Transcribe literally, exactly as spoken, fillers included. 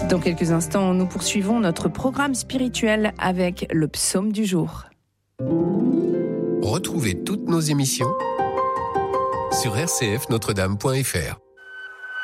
Dans quelques instants, nous poursuivons notre programme spirituel avec le psaume du jour. Retrouvez toutes nos émissions sur r c f notre dame point f r.